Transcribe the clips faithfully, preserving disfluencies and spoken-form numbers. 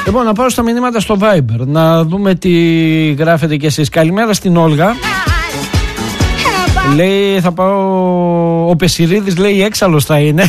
Λοιπόν, να πάω στα μηνύματα στο Viber, να δούμε τι γράφετε κι εσείς. Καλημέρα στην Όλγα. Λέει θα πάω. Ο Πεσιρίδης λέει έξαλλος θα είναι.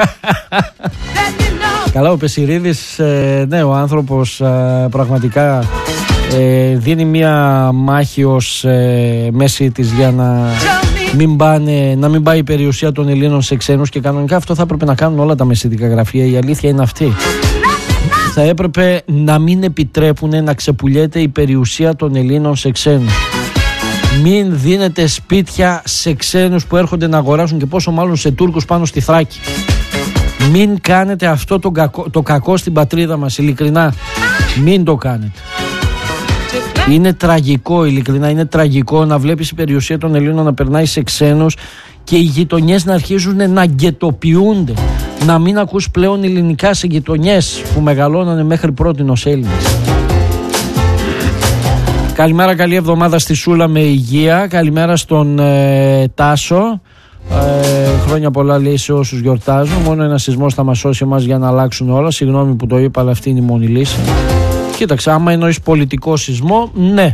Καλά, ο Πεσιρίδης, ε, ναι, ο άνθρωπος ε, πραγματικά ε, δίνει μια μάχη ως ε, μέση της για να μην, πάνε, να μην πάει η περιουσία των Ελλήνων σε ξένους, και κανονικά αυτό θα έπρεπε να κάνουν όλα τα μεσητικά γραφεία. Η αλήθεια είναι αυτή. Θα έπρεπε να μην επιτρέπουν να ξεπουλιέται η περιουσία των Ελλήνων σε ξένους. Μην δίνετε σπίτια σε ξένους που έρχονται να αγοράσουν, και πόσο μάλλον σε Τούρκους πάνω στη Θράκη. Μην κάνετε αυτό το κακό, το κακό στην πατρίδα μας, ειλικρινά. Μην το κάνετε. Είναι τραγικό, ειλικρινά, είναι τραγικό να βλέπεις η περιουσία των Ελλήνων να περνάει σε ξένους και οι γειτονιές να αρχίζουν να γκετοποιούνται. Να μην ακούς πλέον ελληνικά σε γειτονιές που μεγαλώνανε μέχρι πρότιν ως Έλληνες. Καλημέρα, καλή εβδομάδα στη Σούλα με υγεία. Καλημέρα στον ε, Τάσο. Ε, χρόνια πολλά λέει σε όσους γιορτάζουν. Μόνο ένα σεισμός θα μας σώσει εμάς για να αλλάξουν όλα. Συγγνώμη που το είπα, αλλά αυτή είναι η μόνη λύση. Κοίταξε, άμα εννοείς πολιτικό σεισμό, ναι.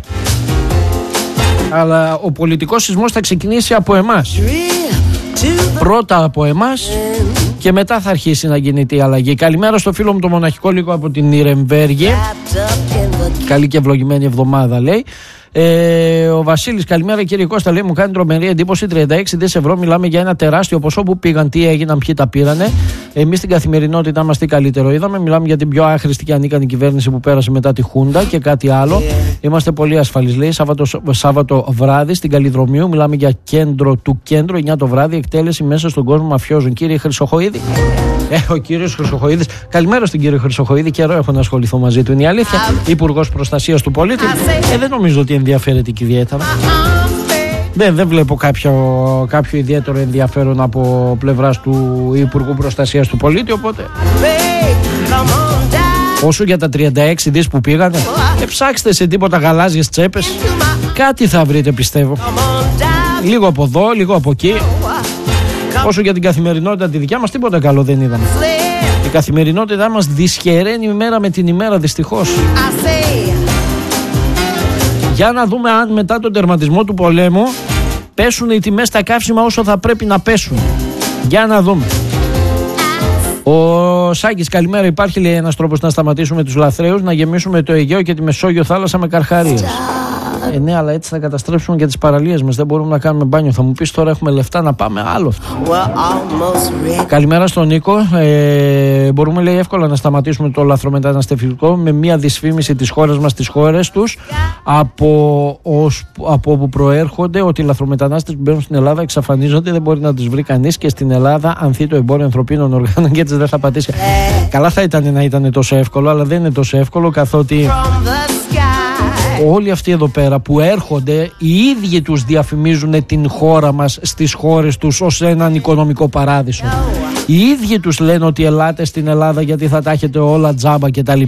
Αλλά ο πολιτικός σεισμός θα ξεκινήσει από εμάς. Πρώτα από εμάς και μετά θα αρχίσει να γίνεται η αλλαγή. Καλημέρα στο φίλο μου το μοναχικό λίγο από την Ιρεμβέργη. Καλή και ευλογημένη εβδομάδα λέει. Ε, ο Βασίλης, καλημέρα κύριε Κώστα, λέει μου κάνει τρομερή εντύπωση. τριάντα έξι δισεκατομμύρια ευρώ, μιλάμε για ένα τεράστιο ποσό. Που πήγαν, τι έγιναν, ποιοι τα πήρανε. Εμείς στην καθημερινότητά μας τι καλύτερο είδαμε. Μιλάμε για την πιο άχρηστη και ανίκανη κυβέρνηση που πέρασε μετά τη Χούντα και κάτι άλλο. Είμαστε πολύ ασφαλείς, λέει. Σάββατο, Σάββατο βράδυ στην Καλλιδρομίου. Μιλάμε για κέντρο του κέντρου. εννιά το βράδυ, εκτέλεση μέσα στον κόσμο μαφιόζων. Κύριε Χρυσοχοΐδη. Ε, ο κύριος Χρυσοχοΐδης. Καλημέρα στον κύριο Χρυσοχοΐδη. Καιρό έχω να ασχοληθώ μαζί του. Είναι η αλήθεια. Υπουργός Προστασίας του Πολίτη. Ε, δεν νομίζω ότι ενδιαφέρεται και ιδιαίτερα. Δεν, δεν βλέπω κάποιο, κάποιο ιδιαίτερο ενδιαφέρον από πλευράς του Υπουργού Προστασίας του Πολίτη. Οπότε. Όσο για τα τριάντα έξι δις που πήγανε, ε, ψάξτε σε τίποτα γαλάζιες τσέπες. Κάτι θα βρείτε, πιστεύω. Λίγο από εδώ, λίγο από εκεί. Όσο για την καθημερινότητα τη δικιά μας, τίποτα καλό δεν είδαμε. Η καθημερινότητά μας δυσχεραίνει ημέρα με την ημέρα, δυστυχώς. Για να δούμε αν μετά τον τερματισμό του πολέμου πέσουν οι τιμές στα καύσιμα όσο θα πρέπει να πέσουν. Για να δούμε. Ο Σάκης, καλημέρα. Υπάρχει, λέει, ένας τρόπος να σταματήσουμε τους λαθρέους, να γεμίσουμε το Αιγαίο και τη Μεσόγειο θάλασσα με καρχαρίες. Ε, ναι, αλλά έτσι θα καταστρέψουμε και τις παραλίες μας. Δεν μπορούμε να κάνουμε μπάνιο. Θα μου πεις τώρα έχουμε λεφτά να πάμε άλλο. Καλημέρα στον Νίκο. Ε, μπορούμε, λέει, εύκολα να σταματήσουμε το λαθρομεταναστευτικό με μια δυσφήμιση της χώρας μας στις χώρες τους από, ως, από όπου προέρχονται, ότι οι λαθρομετανάστες που μπαίνουν στην Ελλάδα εξαφανίζονται, δεν μπορεί να τους βρει κανείς και στην Ελλάδα ανθεί το εμπόριο ανθρωπίνων οργάνων και έτσι δεν θα πατήσει. Καλά θα ήταν να ήταν τόσο εύκολο, αλλά δεν είναι τόσο εύκολο, καθότι όλοι αυτοί εδώ πέρα που έρχονται, οι ίδιοι τους διαφημίζουν την χώρα μας στις χώρες τους ως έναν οικονομικό παράδεισο. Οι ίδιοι τους λένε ότι ελάτε στην Ελλάδα γιατί θα τα έχετε όλα τζάμπα κτλ.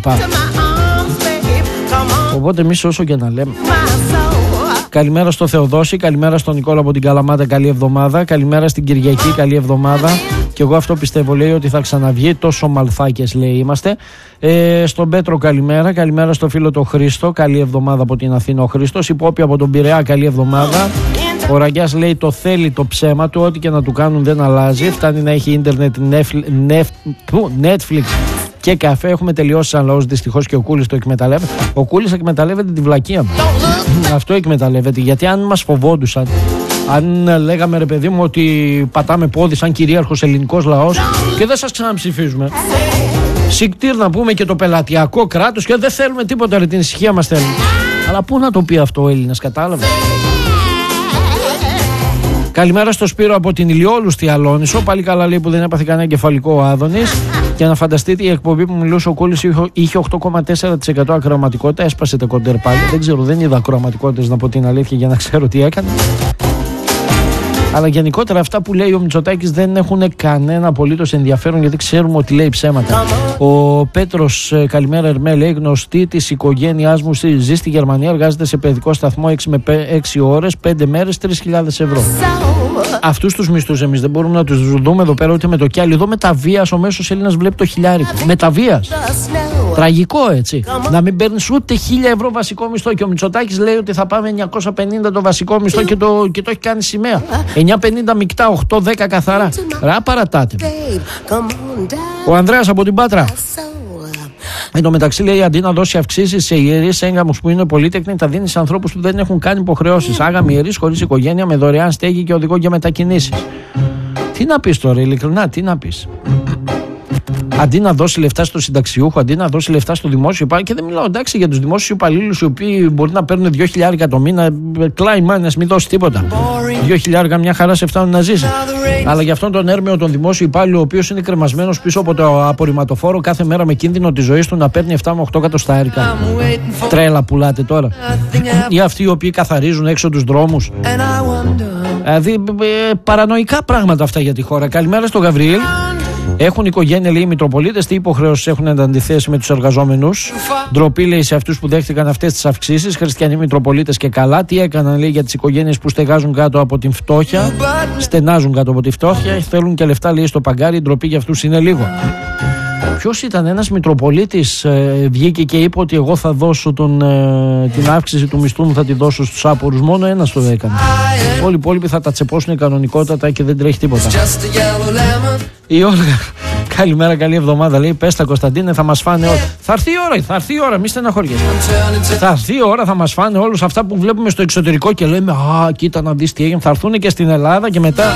Οπότε εμείς όσο και να λέμε. Καλημέρα στο Θεοδόση, καλημέρα στον Νικόλα από την Καλαμάτα, καλή εβδομάδα. Καλημέρα στην Κυριακή, καλή εβδομάδα. Και εγώ αυτό πιστεύω, λέει, ότι θα ξαναβγεί. Τόσο μαλθάκες, λέει, είμαστε. Ε, στον Πέτρο, καλημέρα. Καλημέρα στο φίλο το Χρήστο, καλή εβδομάδα από την Αθήνα ο Χρήστος. Υπόπη από τον Πειραιά, καλή εβδομάδα. Ο Ραγκιάς, λέει, το θέλει το ψέμα του, ό,τι και να του κάνουν δεν αλλάζει. Φτάνει να έχει ίντερνετ, Netflix και καφέ. Έχουμε τελειώσει σαν λαός, δυστυχώς, και ο Κούλης το εκμεταλλεύεται. Ο Κούλης εκμεταλλεύεται τη βλακεία μου. Αυτό εκμεταλλεύεται, γιατί αν μας φοβόντουσαν, αν λέγαμε, ρε παιδί μου, ότι πατάμε πόδι σαν κυρίαρχος ελληνικός λαός και δεν σας ξαναψηφίζουμε. Σικτήρ να πούμε και το πελατειακό κράτος και δεν θέλουμε τίποτα, ρε, την ησυχία μας θέλουμε. Αλλά πού να το πει αυτό ο Έλληνας, κατάλαβε. Καλημέρα στο Σπύρο από την Ηλιόλουστη Αλόνισο. Πάλι καλά, λέει, που δεν έπαθε κανένα κεφαλικό ο Άδωνης. Και να φανταστείτε, η εκπομπή που μιλούσε ο Κούλης είχε οκτώ κόμμα τέσσερα τοις εκατό ακροαματικότητα. Έσπασε το κοντέρ πάλι. Δεν ξέρω, δεν είδα ακροαματικότητες, να πω την αλήθεια, για να ξέρω τι έκανε. Αλλά γενικότερα αυτά που λέει ο Μητσοτάκης δεν έχουν κανένα απολύτως ενδιαφέρον, γιατί ξέρουμε ότι λέει ψέματα. Ο Πέτρος, καλημέρα Ερμέ, λέει, γνωστή της οικογένειάς μου, ζει στη Γερμανία, εργάζεται σε παιδικό σταθμό έξι με έξι ώρες, πέντε μέρες, τρεις χιλιάδες ευρώ. Αυτούς τους μισθούς εμείς δεν μπορούμε να τους δούμε εδώ πέρα ούτε με το κιάλι. Εδώ με τα βίας ο μέσος Έλληνας βλέπει το χιλιάρικο. Με τα βίας. Τραγικό, έτσι. Να μην παίρνεις ούτε χίλια ευρώ βασικό μισθό. Και ο Μητσοτάκης λέει ότι θα πάμε εννιακόσια πενήντα το βασικό μισθό και το, και το έχει κάνει σημαία. εννιακόσια πενήντα μεικτά, οκτώ δέκα καθαρά. Ρα παρατάτε. Ο Ανδρέας από την Πάτρα. Εν τω μεταξύ, λέει, αντί να δώσει αυξήσεις σε ιερείς έγκαμους που είναι πολύτεκνοι, τα δίνει σε ανθρώπους που δεν έχουν κάνει υποχρεώσεις. Άγαμοι ιερείς χωρίς οικογένεια, με δωρεάν στέγη και οδηγό για μετακινήσεις. Τι να πεις τώρα, ειλικρινά, τι να πεις. Αντί να δώσει λεφτά στο συνταξιούχο, αντί να δώσει λεφτά στο δημόσιο υπάλληλο, και δεν μιλάω εντάξει για τους δημόσιους υπαλλήλους οι οποίοι μπορεί να παίρνουν δύο χιλιάρικα το μήνα, κλάι μάνας, μην δώσει τίποτα. Δύο χιλιάρικα μια χαρά σε φτάνουν να ζήσει. Αλλά για αυτόν τον έρμεο τον δημόσιο υπάλληλο, ο οποίος είναι κρεμασμένος πίσω από το απορριμματοφόρο κάθε μέρα με κίνδυνο της ζωής του να παίρνει επτά με οκτώ εκατοστάρικα. Τρέλα πουλάτε τώρα. Ή αυτοί οι οποίοι καθαρίζουν έξω τους δρόμους. Δηλαδή παρανοϊκά πράγματα αυτά για τη χώρα. Καλημέρα στο Γαβριήλ. Έχουν οικογένεια, λέει, οι Μητροπολίτες. Τι υποχρεώσεις έχουν εν αντιθέσει με τους εργαζόμενους. Ντροπή, λέει, σε αυτούς που δέχτηκαν αυτές τις αυξήσεις. Χριστιανοί Μητροπολίτες και καλά. Τι έκαναν, λέει, για τις οικογένειες που στεγάζουν κάτω από την φτώχεια. Στενάζουν κάτω από τη φτώχεια. Θέλουν και λεφτά, λέει, στο παγκάρι. Ντροπή για αυτούς είναι λίγο. Ποιος ήταν ένας Μητροπολίτης, ε, βγήκε και είπε ότι εγώ θα δώσω τον, ε, την αύξηση του μισθού μου, θα τη δώσω στους άπορους. Μόνο ένας το έκανε. Όλοι οι υπόλοιποι θα τα τσεπώσουν κανονικότατα και δεν τρέχει τίποτα. Η Όλγα, καλημέρα, καλή εβδομάδα, λέει. Πες τα, Κωνσταντίνε, θα μας φάνε όλα. Θα έρθει η ώρα, θα έρθει η ώρα, μη στεναχωριέσαι. Θα έρθει η ώρα, θα μας φάνε όλους αυτά που βλέπουμε στο εξωτερικό και λέμε α, κοίτα να δεις τι έγινε. Θα έρθουν και στην Ελλάδα και μετά.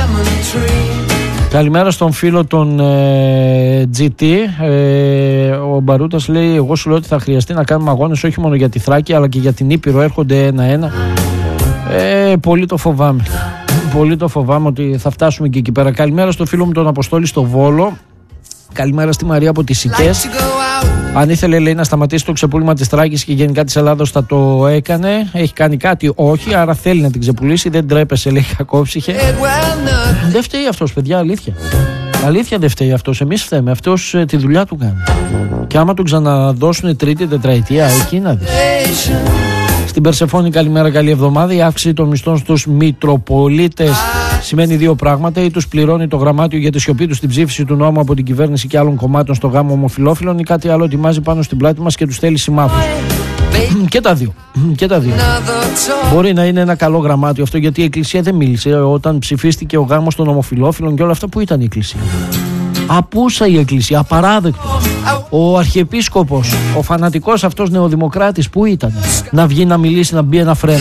Καλημέρα στον φίλο τον ε, τζι τι. Ε, ο Μπαρούτας λέει: εγώ σου λέω ότι θα χρειαστεί να κάνουμε αγώνες όχι μόνο για τη Θράκη αλλά και για την Ήπειρο. Έρχονται ένα-ένα. Ε, πολύ το φοβάμαι. Πολύ το φοβάμαι ότι θα φτάσουμε και εκεί πέρα. Καλημέρα στον φίλο μου τον Αποστόλη στο Βόλο. Καλημέρα στη Μαρία από τις Σικές. Αν ήθελε, λέει, να σταματήσει το ξεπούλημα της Θράκης και γενικά της Ελλάδος, θα το έκανε. Έχει κάνει κάτι, όχι, άρα θέλει να την ξεπουλήσει. Δεν τρέπεσε, λέει, κακόψυχε. Δεν φταίει αυτός, παιδιά, αλήθεια. Αλήθεια δεν φταίει αυτός. Εμείς φταίμε. Αυτός ε, τη δουλειά του κάνει. Και άμα του ξαναδώσουν τρίτη τετραετία, εκεί να δεις. Στην Περσεφόνη, καλημέρα, καλή εβδομάδα. Η αύξηση των μισθών στους Μητροπολίτες σημαίνει δύο πράγματα. Ή τους πληρώνει το γραμμάτιο για τη σιωπή του στην ψήφιση του νόμου από την κυβέρνηση και άλλων κομμάτων στο γάμο ομοφυλόφιλων, ή κάτι άλλο ετοιμάζει πάνω στην πλάτη μας και τους στέλνει συμμάχους. Και τα δύο. Και τα δύο. Μπορεί να είναι ένα καλό γραμμάτιο αυτό, γιατί η Εκκλησία δεν μίλησε όταν ψηφίστηκε ο γάμος των ομοφυλόφιλων και όλα αυτά. Που ήταν η Εκκλησία? Απούσα η Εκκλησία, απαράδεκτο. Ο Αρχιεπίσκοπος, ο φανατικός αυτός νεοδημοκράτης, που ήταν? Να βγει να μιλήσει, να μπει ένα φρένο.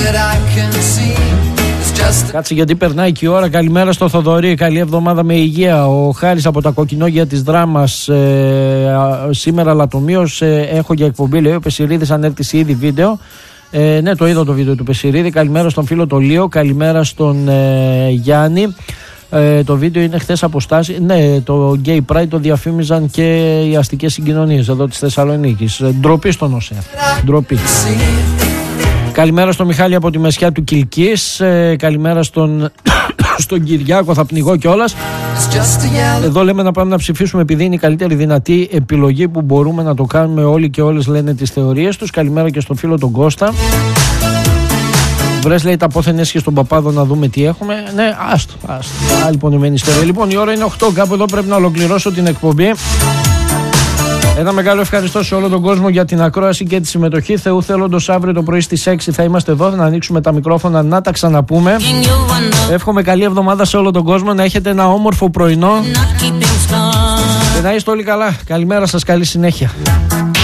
Κάτσε γιατί περνάει και η ώρα. Καλημέρα στο Θοδωρή, καλή εβδομάδα με υγεία. Ο Χάρης από τα κοκκινόγια της Δράμας. ε, Σήμερα λατομείως ε, έχω για εκπομπή, λέει ο Πεσιρίδης, αν έρθει ήδη βίντεο. ε, Ναι, το είδα το βίντεο του Πεσιρίδη. Καλημέρα στον φίλο το Λίο, καλημέρα στον ε, Γιάννη. Ε, το βίντεο είναι χθες αποστάσει. Ναι, το Gay Pride το διαφήμιζαν και οι αστικές συγκοινωνίες εδώ της Θεσσαλονίκης. ε, Ντροπή στον ΟΣΕΑ. Ντροπή. Καλημέρα στον Μιχάλη από τη Μεσιά του Κιλκής. ε, Καλημέρα στον, στον Κυριάκο, θα πνιγώ κιόλας. Εδώ λέμε να πάμε να ψηφίσουμε επειδή είναι η καλύτερη δυνατή επιλογή που μπορούμε να το κάνουμε όλοι και όλες, λένε τις θεωρίες τους. Καλημέρα και στον φίλο τον Κώστα. Βρες, λέει, τα πόθεν έσχε στον Παπάδο να δούμε τι έχουμε. Ναι, άστο, άστο. Άλλη πονημένη ιστορία. Λοιπόν, η ώρα είναι οκτώ, κάπου εδώ πρέπει να ολοκληρώσω την εκπομπή. Ένα μεγάλο ευχαριστώ σε όλο τον κόσμο για την ακρόαση και τη συμμετοχή. Θεού θέλοντος, αύριο το πρωί στις έξι θα είμαστε εδώ, να ανοίξουμε τα μικρόφωνα, να τα ξαναπούμε. Εύχομαι καλή εβδομάδα σε όλο τον κόσμο, να έχετε ένα όμορφο πρωινό και να είστε όλοι καλά. Καλημέρα σας, καλή συνέχεια.